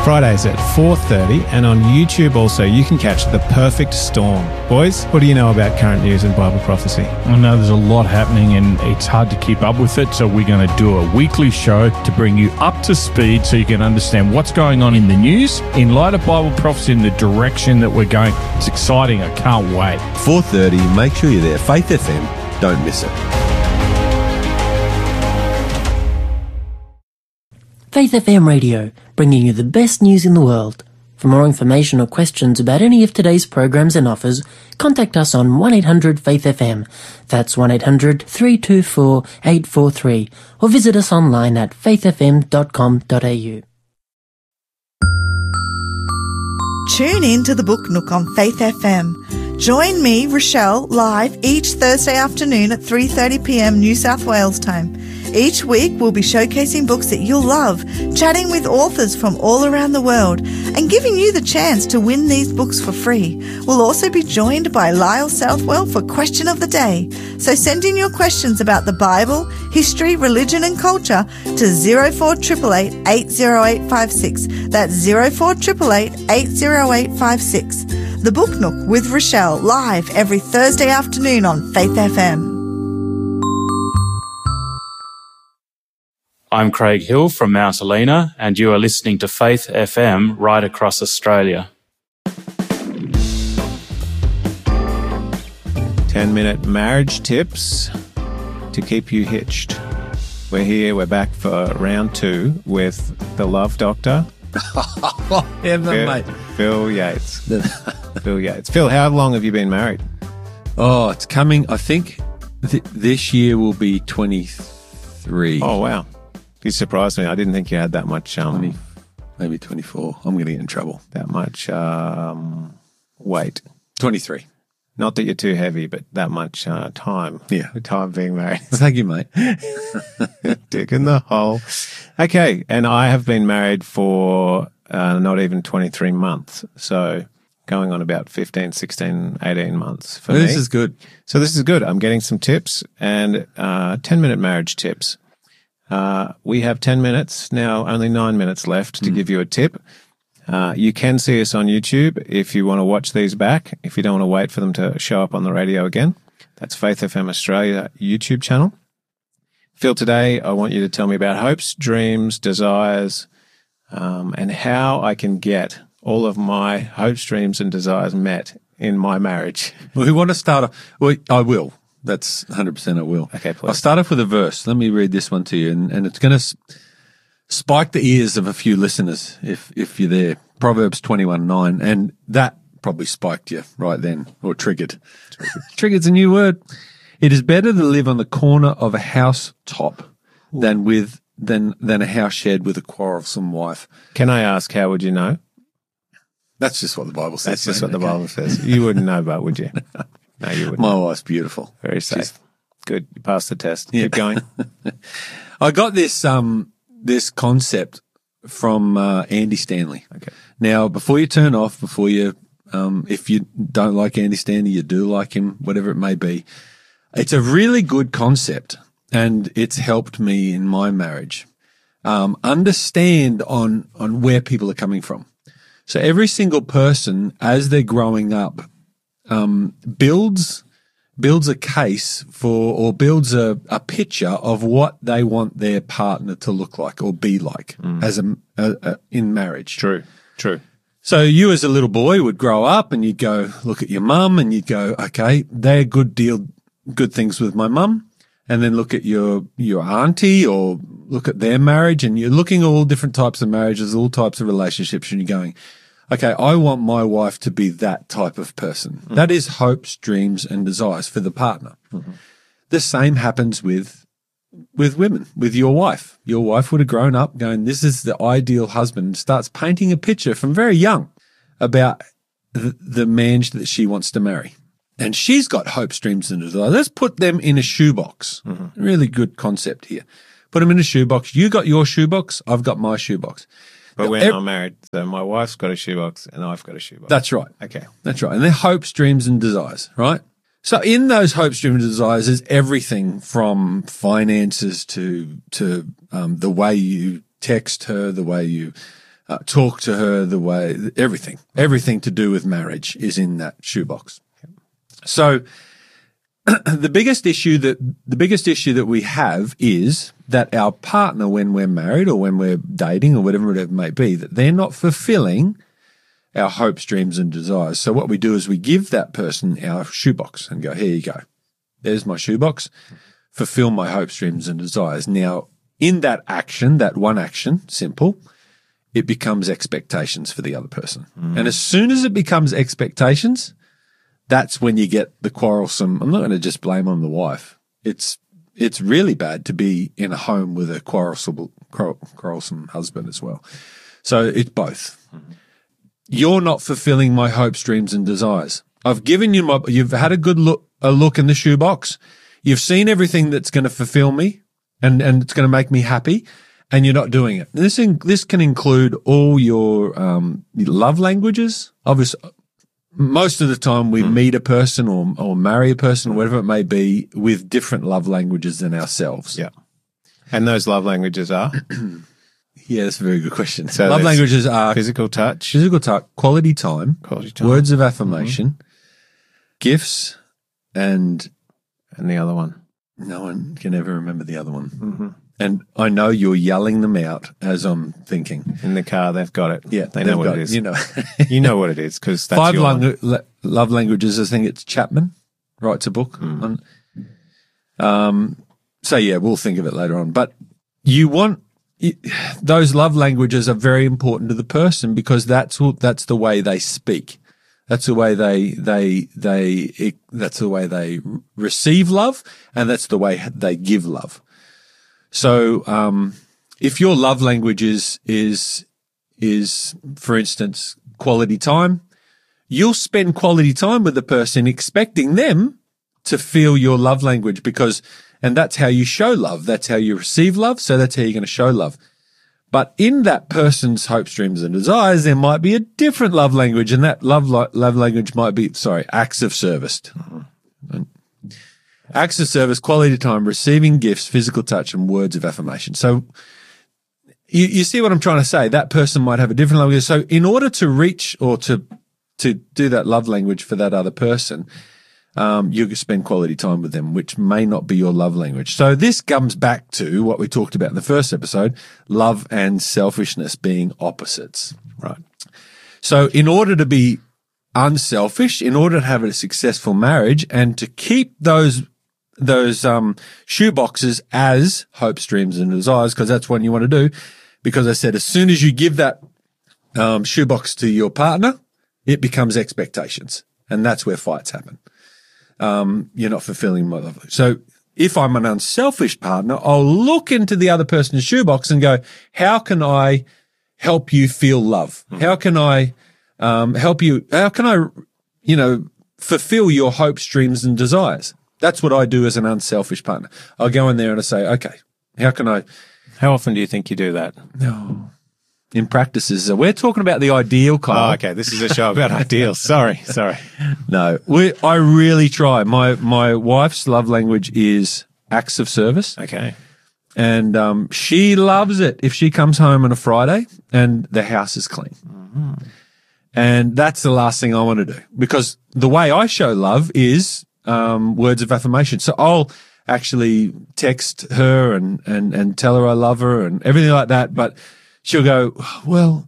Fridays at 4:30, and on YouTube also you can catch The Perfect Storm. Boys, what do you know about current news and Bible prophecy? I know there's a lot happening and it's hard to keep up with it, so we're going to do a weekly show to bring you up to speed so you can understand what's going on in the news in light of Bible prophecy in the direction that we're going. It's exciting. I can't wait. 4:30, make sure you're there. Faith FM, don't miss it. Faith FM Radio, bringing you the best news in the world. For more information or questions about any of today's programs and offers, contact us on 1-800-FAITH-FM. That's 1-800-324-843. Or visit us online at faithfm.com.au. Tune in to the Book Nook on Faith FM. Join me, Rochelle, live each Thursday afternoon at 3:30 p.m. New South Wales time. Each week we'll be showcasing books that you'll love, chatting with authors from all around the world, and giving you the chance to win these books for free. We'll also be joined by Lyle Southwell for Question of the Day. So send in your questions about the Bible, history, religion and culture to 0488 80856. That's 0488 80856. The Book Nook with Rochelle, live every Thursday afternoon on Faith FM. I'm Craig Hill from Mount Helena, and you are listening to Faith FM right across Australia. 10-minute marriage tips to keep you hitched. We're here, we're back for round 2 with the Love Doctor. Mate. Phil Yates. Phil Yates. Phil, how long have you been married? Oh, it's coming. I think this year will be 23. Oh, wow. You surprised me. I didn't think you had that much... maybe 24. I'm going to get in trouble. That much weight. 23. Not that you're too heavy, but that much time. Yeah. Time being married. Thank you, mate. Dick in the hole. Okay, and I have been married for not even 23 months. So going on about 15, 16, 18 months for me. This is good. So this is good. I'm getting some tips and 10-minute marriage tips. We have 10 minutes, now only 9 minutes left to give you a tip. You can see us on YouTube if you want to watch these back, if you don't want to wait for them to show up on the radio again. That's Faith FM Australia YouTube channel. Phil, today I want you to tell me about hopes, dreams, desires, and how I can get all of my hopes, dreams, and desires met in my marriage. Well, we want to start off. Well, I will. That's 100% I will. Okay, please. I'll start off with a verse. Let me read this one to you, and it's going to spike the ears of a few listeners if you're there. Proverbs 21:9, and that probably spiked you right then, or triggered. Triggered's a new word. It is better to live on the corner of a house top than a house shared with a quarrelsome wife. Can I ask, how would you know? That's just what the Bible says. That's just what the Bible says. You wouldn't know, but would you? No, you wouldn't. My wife's beautiful. Very safe. Good. You passed the test. Yeah. Keep going. I got this concept from Andy Stanley. Okay. Now, before you turn off, if you don't like Andy Stanley, you do like him, whatever it may be, it's a really good concept, and it's helped me in my marriage understand on where people are coming from. So every single person, as they're growing up, builds a case for, or builds a picture of what they want their partner to look like or be like as in marriage. True. So you as a little boy would grow up and you'd go look at your mum and you'd go, okay, they're good things with my mum. And then look at your auntie or look at their marriage, and you're looking at all different types of marriages, all types of relationships, and you're going, okay, I want my wife to be that type of person. Mm-hmm. That is hopes, dreams, and desires for the partner. Mm-hmm. The same happens with women, with your wife. Your wife would have grown up going, this is the ideal husband, and starts painting a picture from very young about the man that she wants to marry. And she's got hopes, dreams, and desires. Let's put them in a shoebox. Mm-hmm. Really good concept here. Put them in a shoebox. You got your shoebox. I've got my shoebox. But we're not married, so my wife's got a shoebox and I've got a shoebox. That's right. Okay. That's right. And they're hopes, dreams, and desires, right? So in those hopes, dreams, and desires is everything from finances to the way you text her, the way you talk to her the way, everything to do with marriage is in that shoebox. So the biggest issue that we have is that our partner, when we're married or when we're dating or whatever it may be, that they're not fulfilling our hopes, dreams, and desires. So what we do is we give that person our shoebox and go, here you go. There's my shoebox. Fulfill my hopes, dreams, and desires. Now, in that action, that one action, simple, it becomes expectations for the other person. And as soon as it becomes expectations, that's when you get the quarrelsome. I'm not going to just blame on the wife. It's really bad to be in a home with a quarrelsome husband as well. So it's both. You're not fulfilling my hopes, dreams, and desires. I've given you you've had a look in the shoebox. You've seen everything that's going to fulfill me and it's going to make me happy, and you're not doing it. This can include all your love languages. Obviously, most of the time we meet a person or marry a person, whatever it may be, with different love languages than ourselves. Yeah. And those love languages are? Yeah, that's a very good question. So love languages are physical touch, quality time, words of affirmation, gifts, and the other one. No one can ever remember the other one. And I know you're yelling them out as I'm thinking. In the car, they've got it. Yeah, they know what it is. You know, you know what it is because that's 5 love languages. I think it's Chapman writes a book on. So yeah, we'll think of it later on. But those love languages are very important to the person because that's the way they speak. That's the way that's the way they receive love, and that's the way they give love. So, if your love language is, for instance, quality time, you'll spend quality time with the person expecting them to feel your love language and that's how you show love. That's how you receive love. So that's how you're going to show love. But in that person's hopes, dreams, and desires, there might be a different love language, and that love language might be, acts of service. Acts of service, quality time, receiving gifts, physical touch, and words of affirmation. So you see what I'm trying to say? That person might have a different language. So in order to reach or to do that love language for that other person, you spend quality time with them, which may not be your love language. So this comes back to what we talked about in the first episode, love and selfishness being opposites. Right. So in order to be unselfish, in order to have a successful marriage and to keep those shoeboxes as hopes, dreams, and desires, because that's what you want to do. Because I said, as soon as you give that shoebox to your partner, it becomes expectations, and that's where fights happen. You're not fulfilling my love. So if I'm an unselfish partner, I'll look into the other person's shoebox and go, how can I help you feel love? How can I help you? How can I, fulfill your hopes, dreams, and desires? That's what I do as an unselfish partner. I'll go in there and I say, okay, how often do you think you do that? No. In practices, we're talking about the ideal, Kyle. Oh, okay. This is a show about ideals. Sorry. No, I really try. My wife's love language is acts of service. Okay. And she loves it if she comes home on a Friday and the house is clean. Mm-hmm. And that's the last thing I want to do, because the way I show love is words of affirmation. So I'll actually text her and tell her I love her and everything like that. But she'll go, well,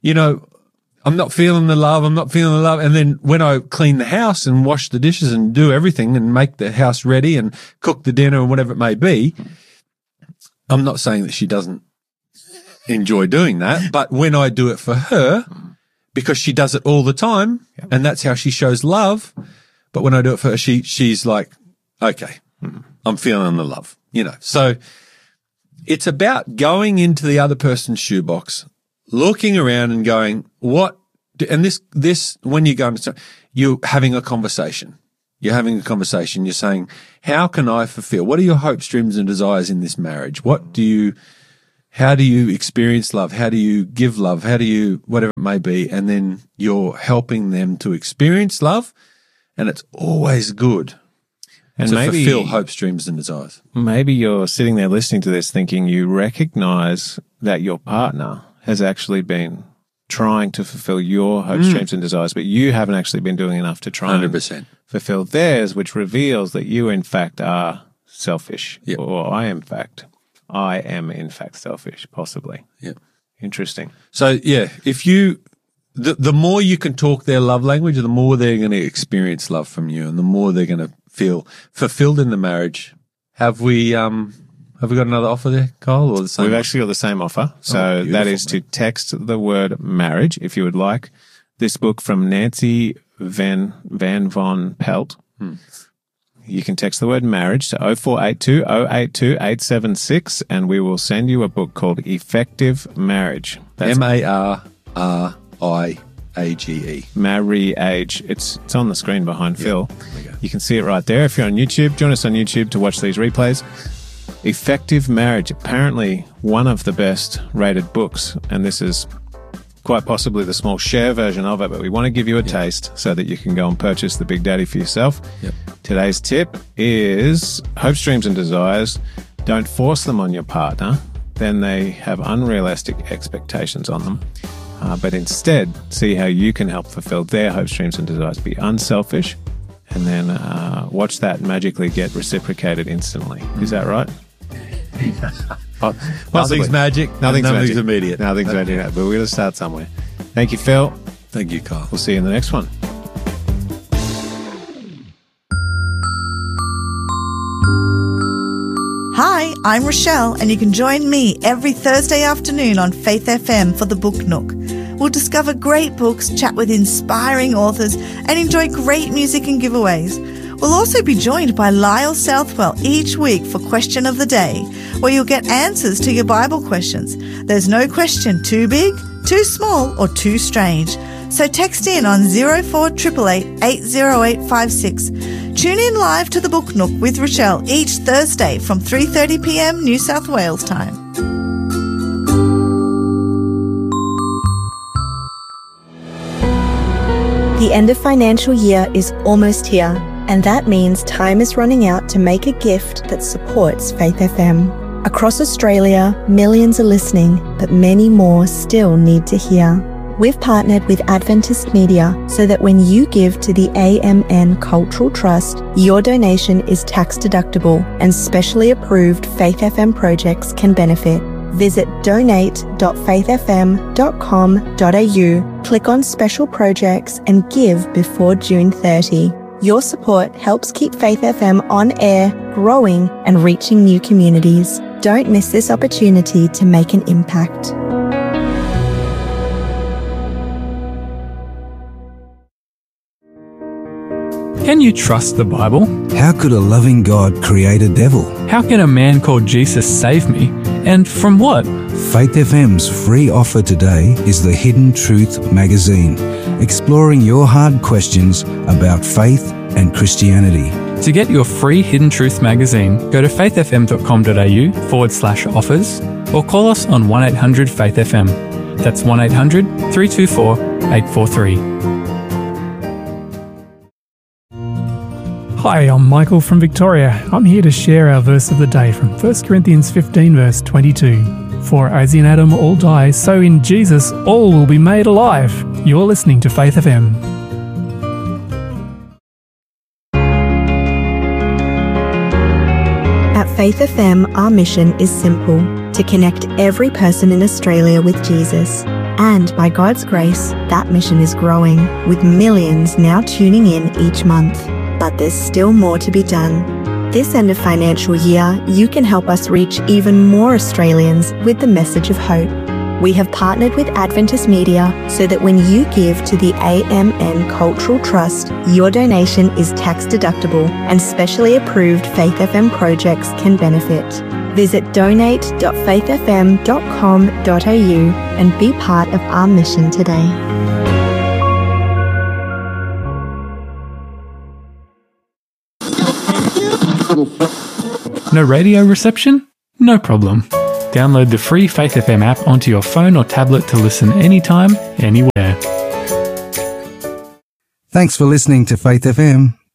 I'm not feeling the love. And then when I clean the house and wash the dishes and do everything and make the house ready and cook the dinner and whatever it may be, I'm not saying that she doesn't enjoy doing that. But when I do it for her, because she does it all the time, and that's how she shows love. But when I do it for her, she's like, okay, I'm feeling the love, So it's about going into the other person's shoebox, looking around and going, and this, when you go into, you're having a conversation. You're saying, how can I fulfill? What are your hopes, dreams, and desires in this marriage? How do you experience love? How do you give love? How do you, whatever it may be? And then you're helping them to experience love. And it's always good to fulfill hopes, dreams, and desires. Maybe you're sitting there listening to this thinking you recognize that your partner has actually been trying to fulfill your hopes, dreams, and desires, but you haven't actually been doing enough to try 100%. and fulfill theirs, which reveals that you, in fact, are selfish. Yep. Or I am, in fact, selfish, possibly. Yeah. Interesting. So, yeah, if you, the more you can talk their love language, the more they're going to experience love from you and the more they're going to feel fulfilled in the marriage. Have we got another offer there, Kyle, or the same? We've actually got the same offer. So that is to text the word marriage if you would like. This book from Nancy Van Von Pelt. You can text the word marriage to 0482 082 876 and we will send you a book called Effective Marriage. That's MARRIAGE. Marriage. It's on the screen behind Phil. You can see it right there. If you're on YouTube, join us on YouTube to watch these replays. Effective Marriage, apparently one of the best rated books, and this is quite possibly the small share version of it, but we want to give you a taste so that you can go and purchase the Big Daddy for yourself. Yep. Today's tip is hopes, dreams, and desires. Don't force them on your partner. Then they have unrealistic expectations on them. But instead, see how you can help fulfill their hopes, dreams, and desires. Be unselfish, and then watch that magically get reciprocated instantly. Is that right? Nothing's magic. Nothing's immediate. Nothing's magic. But we're going to start somewhere. Thank you, Phil. Thank you, Kyle. We'll see you in the next one. Hi, I'm Rochelle, and you can join me every Thursday afternoon on Faith FM for the Book Nook. We'll discover great books, chat with inspiring authors, and enjoy great music and giveaways. We'll also be joined by Lyle Southwell each week for Question of the Day, where you'll get answers to your Bible questions. There's no question too big, too small, or too strange. So text in on 0488 80856. Tune in live to the Book Nook with Rochelle each Thursday from 3:30 p.m. New South Wales time. The end of financial year is almost here, and that means time is running out to make a gift that supports Faith FM. Across Australia, millions are listening, but many more still need to hear. We've partnered with Adventist Media so that when you give to the AMN Cultural Trust, your donation is tax deductible and specially approved Faith FM projects can benefit. Visit donate.faithfm.com.au, click on special projects and give before June 30. Your support helps keep Faith FM on air, growing and reaching new communities. Don't miss this opportunity to make an impact. Can you trust the Bible? How could a loving God create a devil? How can a man called Jesus save me? And from what? Faith FM's free offer today is the Hidden Truth magazine, exploring your hard questions about faith and Christianity. To get your free Hidden Truth magazine, go to faithfm.com.au/offers or call us on 1-800-FAITH-FM. That's 1-800-324-843. Hi, I'm Michael from Victoria. I'm here to share our verse of the day from 1 Corinthians 15 verse 22. For as in Adam all die, so in Jesus all will be made alive. You're listening to Faith FM. At Faith FM, our mission is simple: to connect every person in Australia with Jesus. And by God's grace, that mission is growing, with millions now tuning in each month. But there's still more to be done. This end of financial year, you can help us reach even more Australians with the message of hope. We have partnered with Adventist Media so that when you give to the AMN Cultural Trust, your donation is tax deductible and specially approved Faith FM projects can benefit. Visit donate.faithfm.com.au and be part of our mission today. No radio reception? No problem. Download the free Faith FM app onto your phone or tablet to listen anytime, anywhere. Thanks for listening to Faith FM.